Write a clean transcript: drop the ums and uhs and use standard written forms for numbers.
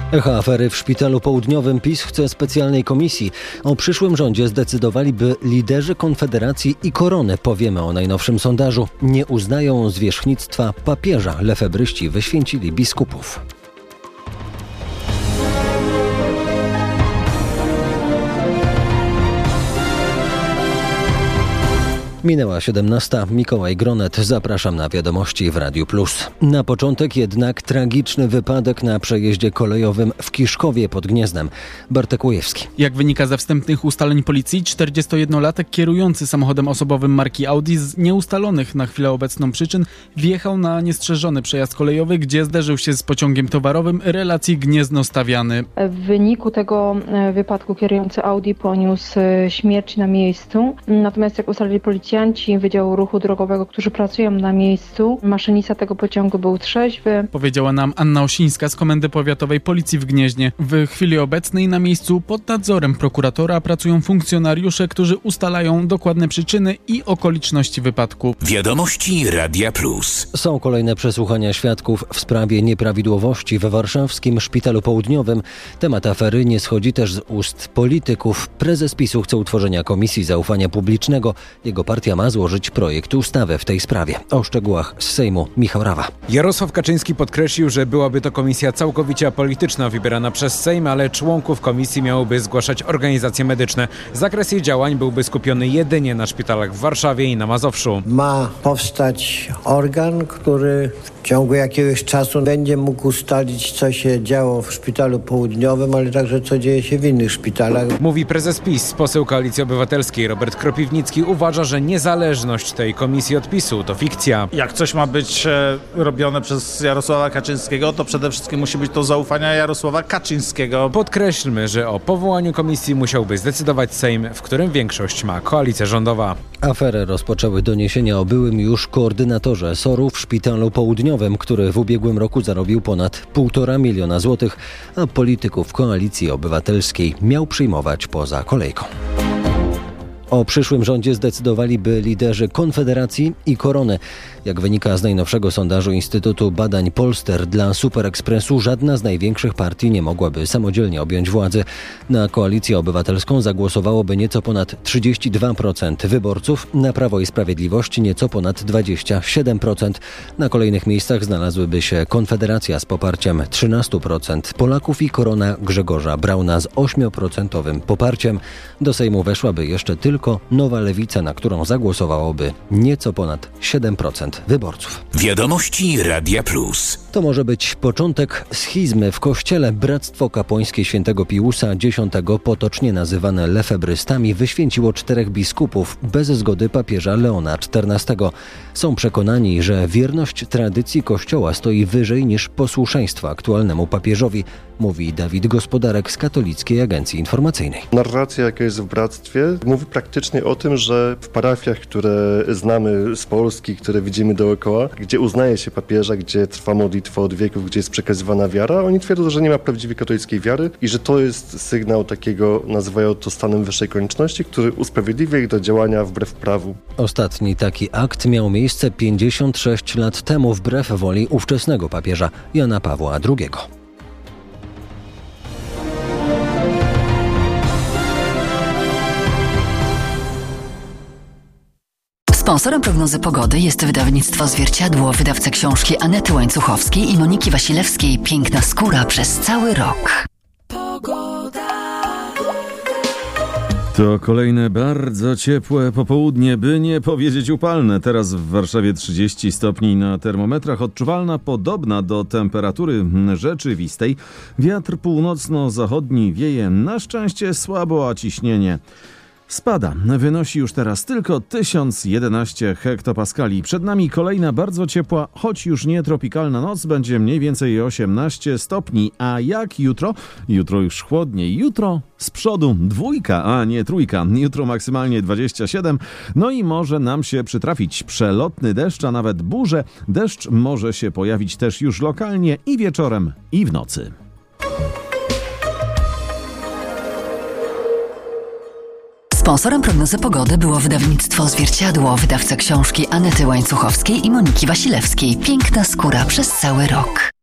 Echa afery w Szpitalu Południowym. PiS chce specjalnej komisji. O przyszłym rządzie zdecydowaliby liderzy Konfederacji i Korony. Powiemy o najnowszym sondażu. Nie uznają zwierzchnictwa papieża. Lefebryści wyświęcili biskupów. Minęła 17. Mikołaj Gronet. Zapraszam na wiadomości w Radiu Plus. Na początek jednak tragiczny wypadek na przejeździe kolejowym w Kiszkowie pod Gniezdem. Bartek Łojewski. Jak wynika ze wstępnych ustaleń policji, 41-latek kierujący samochodem osobowym marki Audi z nieustalonych na chwilę obecną przyczyn wjechał na niestrzeżony przejazd kolejowy, gdzie zderzył się z pociągiem towarowym relacji Gniezno-Stawiany. W wyniku tego wypadku kierujący Audi poniósł śmierć na miejscu. Natomiast jak ustalili policjanci Wydziału Ruchu Drogowego, którzy pracują na miejscu, maszynista tego pociągu był trzeźwy. Powiedziała nam Anna Osińska z Komendy Powiatowej Policji w Gnieźnie. W chwili obecnej na miejscu pod nadzorem prokuratora pracują funkcjonariusze, którzy ustalają dokładne przyczyny i okoliczności wypadku. Wiadomości Radia Plus. Są kolejne przesłuchania świadków w sprawie nieprawidłowości we warszawskim Szpitalu Południowym. Temat afery nie schodzi też z ust polityków. Prezes PiS-u chce utworzenia Komisji Zaufania Publicznego. Jego partia ma złożyć projekt ustawy w tej sprawie. O szczegółach z Sejmu Michał Rawa. Jarosław Kaczyński podkreślił, że byłaby to komisja całkowicie apolityczna, wybierana przez Sejm, ale członków komisji miałyby zgłaszać organizacje medyczne. Zakres jej działań byłby skupiony jedynie na szpitalach w Warszawie i na Mazowszu. Ma powstać organ, który w ciągu jakiegoś czasu będzie mógł ustalić, co się działo w Szpitalu Południowym, ale także co dzieje się w innych szpitalach. Mówi prezes PiS. Poseł Koalicji Obywatelskiej Robert Kropiwnicki uważa, że niezależność tej komisji od PiS-u to fikcja. Jak coś ma być robione przez Jarosława Kaczyńskiego, to przede wszystkim musi być to zaufania Jarosława Kaczyńskiego. Podkreślmy, że o powołaniu komisji musiałby zdecydować Sejm, w którym większość ma koalicja rządowa. Aferę rozpoczęły doniesienia o byłym już koordynatorze SOR-u w Szpitalu Południowym, który w ubiegłym roku zarobił ponad 1,5 miliona złotych, a polityków Koalicji Obywatelskiej miał przyjmować poza kolejką. O przyszłym rządzie zdecydowaliby liderzy Konfederacji i Korony. Jak wynika z najnowszego sondażu Instytutu Badań Polster dla Superekspresu, żadna z największych partii nie mogłaby samodzielnie objąć władzy. Na Koalicję Obywatelską zagłosowałoby nieco ponad 32% wyborców, na Prawo i Sprawiedliwość nieco ponad 27%. Na kolejnych miejscach znalazłyby się Konfederacja z poparciem 13% Polaków i Korona Grzegorza Brauna z 8% poparciem. Do Sejmu weszłaby jeszcze tylko Nowa Lewica, na którą zagłosowałoby nieco ponad 7% wyborców. Wiadomości Radia Plus. To może być początek schizmy w kościele. Bractwo Kapłańskie Świętego Piusa X, potocznie nazywane lefebrystami, wyświęciło 4 biskupów bez zgody papieża Leona XIV. Są przekonani, że wierność tradycji Kościoła stoi wyżej niż posłuszeństwo aktualnemu papieżowi, mówi Dawid Gospodarek z Katolickiej Agencji Informacyjnej. Narracja, jaka jest w bractwie, mówi praktycznie o tym, że w parafiach, które znamy z Polski, które widzimy dookoła, gdzie uznaje się papieża, gdzie trwa modlitwa od wieków, gdzie jest przekazywana wiara, oni twierdzą, że nie ma prawdziwej katolickiej wiary i że to jest sygnał takiego, nazywają to stanem wyższej konieczności, który usprawiedliwia ich do działania wbrew prawu. Ostatni taki akt miał miejsce 56 lat temu wbrew woli ówczesnego papieża Jana Pawła II. Sponsorem prognozy pogody jest wydawnictwo Zwierciadło, wydawca książki Anety Łańcuchowskiej i Moniki Wasilewskiej „Piękna skóra przez cały rok”. To kolejne bardzo ciepłe popołudnie, by nie powiedzieć upalne. Teraz w Warszawie 30 stopni na termometrach, odczuwalna podobna do temperatury rzeczywistej. Wiatr północno-zachodni wieje, na szczęście słabo, a ciśnienie spada. Wynosi już teraz tylko 1011 hektopaskali. Przed nami kolejna bardzo ciepła, choć już nie tropikalna noc. Będzie mniej więcej 18 stopni. A jak jutro? Jutro już chłodniej. Jutro z przodu 2, a nie 3. Jutro maksymalnie 27. No i może nam się przytrafić przelotny deszcz, a nawet burze. Deszcz może się pojawić też już lokalnie i wieczorem, i w nocy. Sponsorem prognozy pogody było wydawnictwo Zwierciadło, wydawca książki Anety Łańcuchowskiej i Moniki Wasilewskiej „Piękna skóra przez cały rok”.